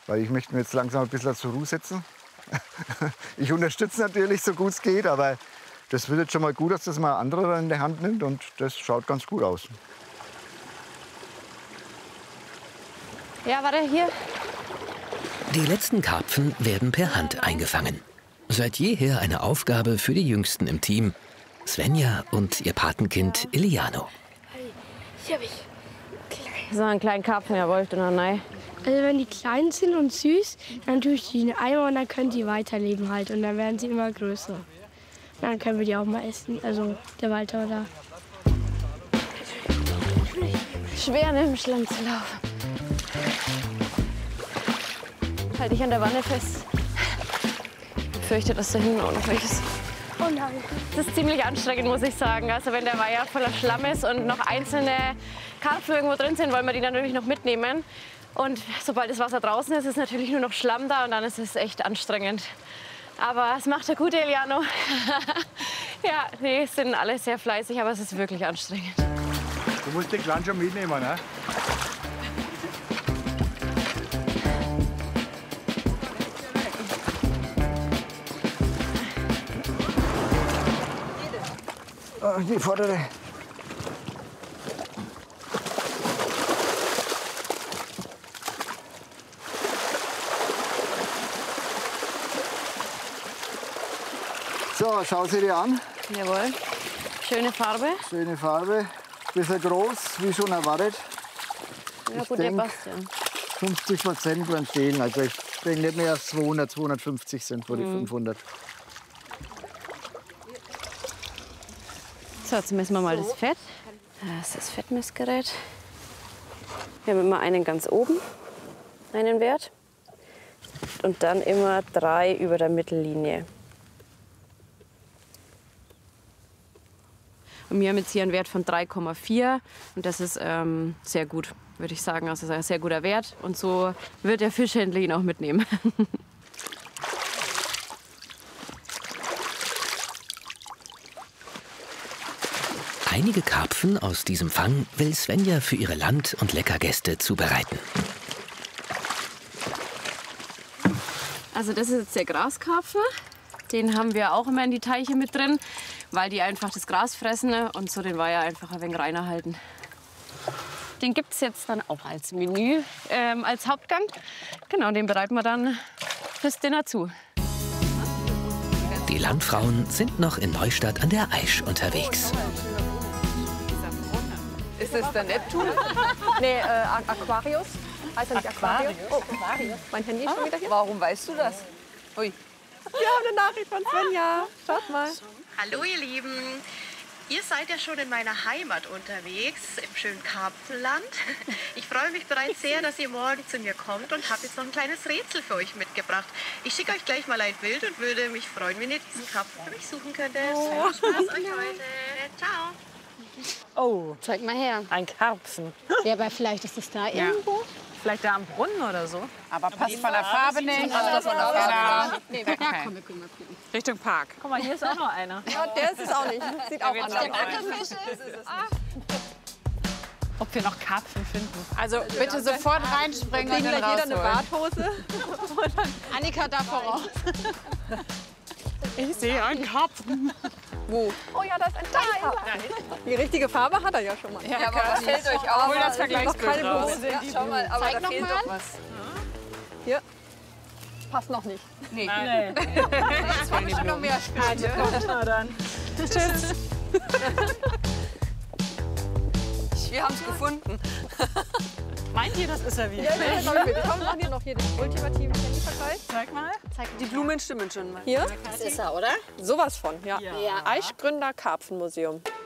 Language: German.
Weil ich möchte mir jetzt langsam ein bisschen zur Ruhe setzen. Ich unterstütze natürlich, so gut es geht, aber das wird jetzt schon mal gut, dass das mal ein anderer in der Hand nimmt und das schaut ganz gut aus. Ja, warte, hier. Die letzten Karpfen werden per Hand eingefangen. Seit jeher eine Aufgabe für die Jüngsten im Team, Svenja und ihr Patenkind Iliano. So einen kleinen Karpfen, jawohl, oder nein? Also wenn die klein sind und süß, dann tue ich die in den Eimer und dann können die weiterleben halt. Und dann werden sie immer größer. Dann können wir die auch mal essen, also der Walter da. Schwer, ne, im Schlamm zu laufen. Halt dich an der Wanne fest. Ich fürchte, dass da hinten auch noch welches. Oh nein. Das ist ziemlich anstrengend, muss ich sagen. Also wenn der Weiher voller Schlamm ist und noch einzelne Karpfen irgendwo drin sind, wollen wir die natürlich noch mitnehmen. Und sobald das Wasser draußen ist, ist natürlich nur noch Schlamm da und dann ist es echt anstrengend. Aber es macht er gut, Iliano. Ja, nee, sind alle sehr fleißig, aber es ist wirklich anstrengend. Du musst den Kleinen schon mitnehmen, ne? Die vordere. So, schau sie dir an. Jawohl. Schöne Farbe. Schöne Farbe. Bisschen groß, wie schon erwartet. Ja, Ich gut, der denk, passt ja. 50% werden stehen. Also ich denke nicht mehr, dass 200, 250 sind vor die 500. So, jetzt messen wir mal das Fett. Das ist das Fettmessgerät. Wir haben immer einen ganz oben, einen Wert. Und dann immer 3 über der Mittellinie. Und wir haben jetzt hier einen Wert von 3,4 und das ist sehr gut, würde ich sagen. Also das ist ein sehr guter Wert und so wird der Fischhändler ihn auch mitnehmen. Einige Karpfen aus diesem Fang will Svenja für ihre Land- und Leckergäste zubereiten. Also das ist jetzt der Graskarpfen. Den haben wir auch immer in die Teiche mit drin, weil die einfach das Gras fressen und so den Weiher einfach ein wenig reiner halten. Den gibt es jetzt dann auch als Menü, als Hauptgang. Genau, den bereiten wir dann fürs Dinner zu. Die Landfrauen sind noch in Neustadt an der Aisch unterwegs. Ist das der Neptun? Nee, Aquarius. Heißt er nicht Aquarius? Oh, mein Handy ist schon wieder hier. Warum weißt du das? Ui. Wir haben eine Nachricht von Svenja. Schaut mal. Hallo ihr Lieben. Ihr seid ja schon in meiner Heimat unterwegs, im schönen Karpfenland. Ich freue mich bereits sehr, dass ihr morgen zu mir kommt und habe jetzt noch ein kleines Rätsel für euch mitgebracht. Ich schicke euch gleich mal ein Bild und würde mich freuen, wenn ihr diesen Karpfen für mich suchen könntet. Viel Spaß euch heute. Ciao. Oh, Zeig mal her. ein Karpfen. Ja, aber vielleicht ist es da irgendwo. Vielleicht da am Brunnen oder so. Aber passt von der Farbe nicht. Passt von der Farbe nicht. Nee, ja, komm, wir können mal gucken. Richtung Park. Guck mal, hier ist auch noch einer. Ja, der ist es auch nicht. Sieht auch anders aus. Ob wir noch Karpfen finden. Also bitte sofort reinspringen und dann jeder eine Barthose. Annika da voraus. Ich sehe einen Karpfen. Wo? Oh ja, da ist ein Teil. Die richtige Farbe hat er ja schon mal. Ja, aber was fällt euch auf? Hol das Vergleichsbild raus. Ja, schau mal, aber Zeig da fehlt noch mal. doch was. Hier. Passt noch nicht. Nee. Nein. Jetzt habe ich schon noch mehr Spiele. Na dann. Tschüss. Wir haben es gefunden. Meint ihr, das ist er wieder? Ja, komm, machen hier noch hier den ultimativen Handyvergleich. Zeig mal. Die Blumen stimmen schon mal. Hier? Das ist er, oder? Sowas von, ja. Ja. Aischgründer Karpfenmuseum.